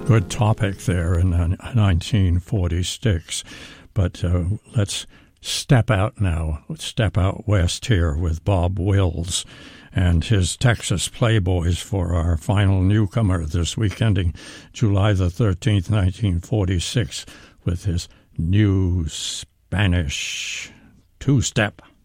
Good topic there in 1946. But let's step out now. Let's step out west here with Bob Wills and his Texas Playboys for our final newcomer this week, ending July the 13th, 1946, with his new Spanish two-step.